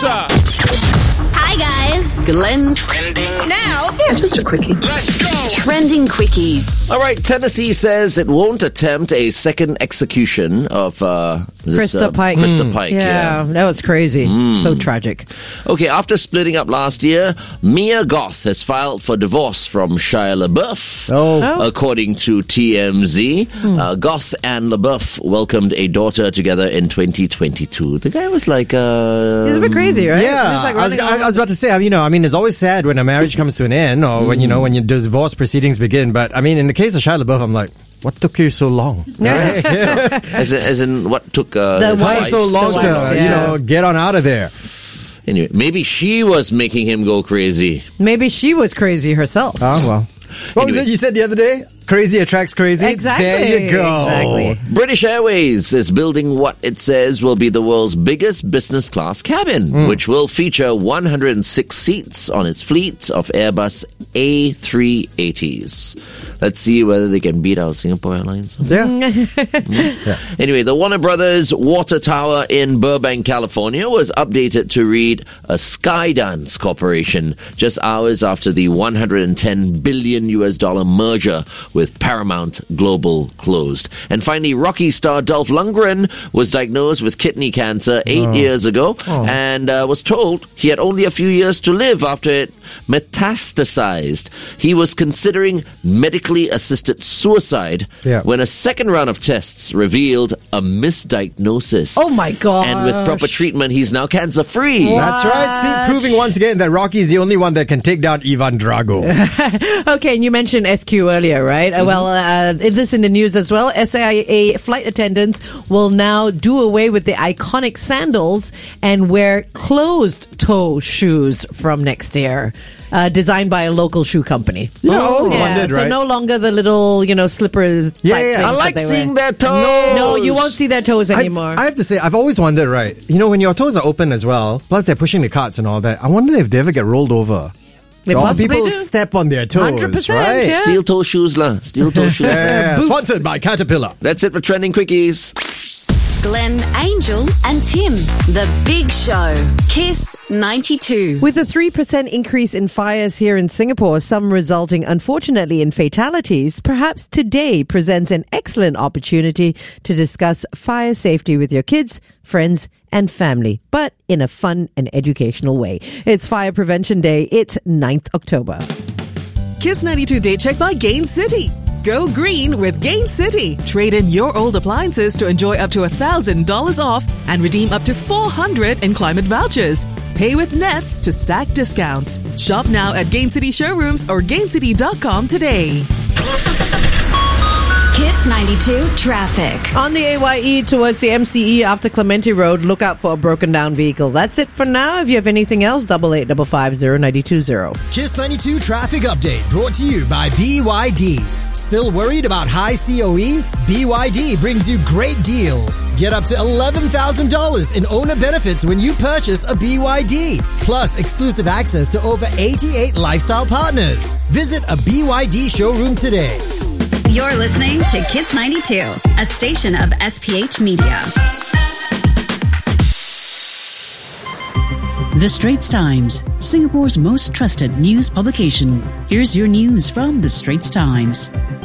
producer. Hi guys. Glenn's Trending. now. Yeah, just a quickie. Let's go. Trending quickies. All right, Tennessee says it won't attempt a second execution of Krista Pike. Krista Pike, Yeah, that was crazy. So tragic. Okay, after splitting up last year, Mia Goth has filed for divorce from Shia LaBeouf. Oh. According to TMZ, Goth and LaBeouf welcomed a daughter together in 2022. The guy was like... He's a bit crazy, right? Yeah, He's like I was running about to say, it's always sad when a marriage comes to an end or when your divorce proceedings begin. But, in the case of Shia LaBeouf, I'm like, what took you so long? Right? as in what took... Why so long to, get on out of there? Anyway, maybe she was making him go crazy. Maybe she was crazy herself. Oh, well. What was it you said the other day? Crazy attracts crazy. Exactly. There you go. Exactly. British Airways is building what it says will be the world's biggest business class cabin, which will feature 106 seats on its fleet of Airbus A380s. Let's see whether they can beat our Singapore Airlines. Yeah. Anyway, the Warner Brothers Water Tower in Burbank, California was updated to read a Skydance Corporation just hours after the $110 billion merger with Paramount Global closed. And finally, Rocky star Dolph Lundgren was diagnosed with kidney cancer 8 years ago and was told he had only a few years to live after it metastasized. He was considering medically assisted suicide when a second round of tests revealed a misdiagnosis. Oh my God. And with proper treatment, he's now cancer-free. That's right. See, proving once again that Rocky is the only one that can take down Ivan Drago. Okay, and you mentioned SQ earlier, right? Well, this in the news as well. SIA flight attendants will now do away with the iconic sandals and wear closed-toe shoes from next year. Designed by a local shoe company. I always wondered, so right? no longer the little, slippers. I like seeing their toes. No, you won't see their toes anymore. I have to say, I've always wondered, right? When your toes are open as well, plus they're pushing the carts and all that, I wonder if they ever get rolled over. They All possibly people do. step on their toes, 100%, right? yeah. Steel toe shoes, lah. Steel toe shoes. Sponsored by Caterpillar. That's it for Trending Quickies. Glenn, Angel, and Tim. The Big Show. Kiss 92. With a 3% increase in fires here in Singapore, some resulting unfortunately in fatalities, perhaps today presents an excellent opportunity to discuss fire safety with your kids, friends, and family, but in a fun and educational way. It's Fire Prevention Day. It's 9th October. Kiss 92 Day Check by Gain City. Go green with Gain City. Trade in your old appliances to enjoy up to $1,000 off and redeem up to $400 in climate vouchers. Pay with Nets to stack discounts. Shop now at Gain City showrooms or gaincity.com today. Kiss 92 traffic. On the AYE towards the MCE after Clementi Road, look out for a broken down vehicle. That's it for now. If you have anything else, 885550 Kiss 92 traffic update brought to you by BYD. Still worried about high COE? BYD brings you great deals. Get up to $11,000 in owner benefits when you purchase a BYD. Plus exclusive access to over 88 lifestyle partners. Visit a BYD showroom today. You're listening to Kiss 92, a station of SPH Media. The Straits Times, Singapore's most trusted news publication. Here's your news from The Straits Times.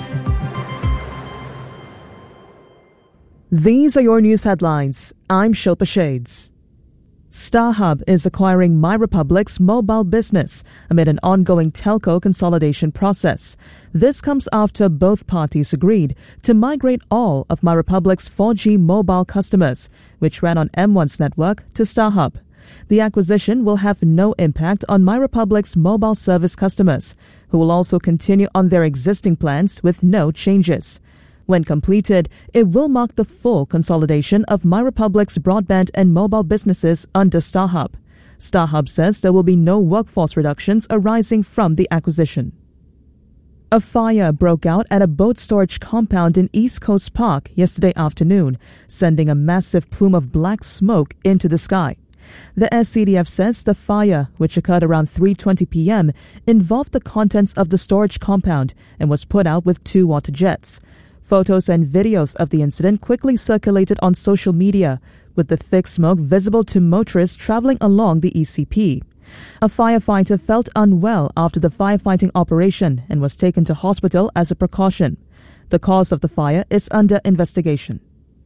These are your news headlines. I'm Shilpa Shades. StarHub is acquiring MyRepublic's mobile business amid an ongoing telco consolidation process. This comes after both parties agreed to migrate all of MyRepublic's 4G mobile customers, which ran on M1's network, to StarHub. The acquisition will have no impact on MyRepublic's mobile service customers, who will also continue on their existing plans with no changes. When completed, it will mark the full consolidation of MyRepublic's broadband and mobile businesses under StarHub. StarHub says there will be no workforce reductions arising from the acquisition. A fire broke out at a boat storage compound in East Coast Park yesterday afternoon, sending a massive plume of black smoke into the sky. The SCDF says the fire, which occurred around 3:20 p.m., involved the contents of the storage compound and was put out with 2 water jets. Photos and videos of the incident quickly circulated on social media. with the thick smoke visible to motorists traveling along the ECP. A firefighter felt unwell after the firefighting operation and was taken to hospital as a precaution. The cause of the fire is under investigation.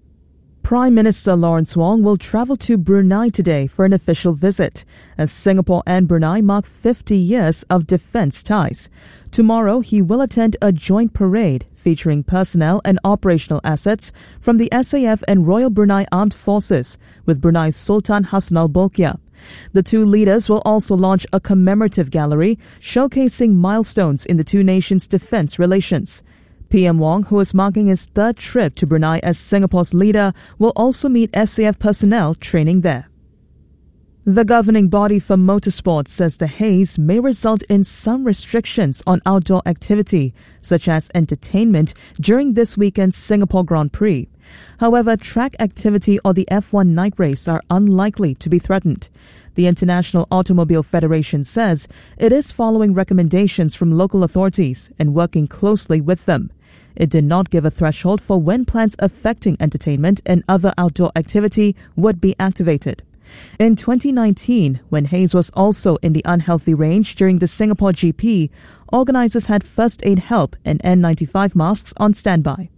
Prime Minister Lawrence Wong will travel to Brunei today for an official visit, as Singapore and Brunei mark 50 years of defense ties. Tomorrow, he will attend a joint parade featuring personnel and operational assets from the SAF and Royal Brunei Armed Forces with Brunei's Sultan Hassan Al Bolkiah. The two leaders will also launch a commemorative gallery showcasing milestones in the two nations' defense relations. PM Wong, who is marking his third trip to Brunei as Singapore's leader, will also meet SAF personnel training there. The governing body for motorsports says the haze may result in some restrictions on outdoor activity, such as entertainment, during this weekend's Singapore Grand Prix. However, track activity or the F1 night race are unlikely to be threatened. The International Automobile Federation says it is following recommendations from local authorities and working closely with them. It did not give a threshold for when plans affecting entertainment and other outdoor activity would be activated. In 2019, when haze was also in the unhealthy range during the Singapore GP, organizers had first aid help and N95 masks on standby.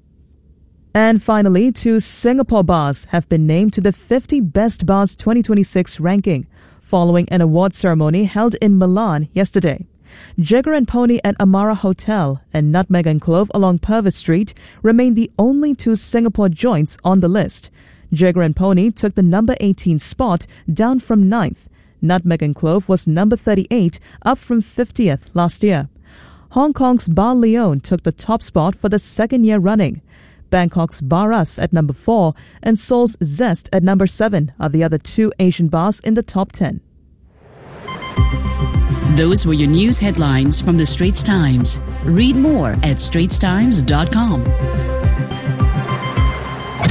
And finally, 2 Singapore bars have been named to the 50 Best Bars 2026 ranking, following an award ceremony held in Milan yesterday. Jagger and Pony at Amara Hotel and Nutmeg and Clove along Purvis Street remain the only 2 Singapore joints on the list. Jagger and Pony took the number 18 spot, down from 9th. Nutmeg and Clove was number 38, up from 50th last year. Hong Kong's Bar Leone took the top spot for the second year running. Bangkok's Bar Us at number 4 and Seoul's Zest at number 7 are the other 2 Asian bars in the top 10. Those were your news headlines from the Straits Times. Read more at straitstimes.com.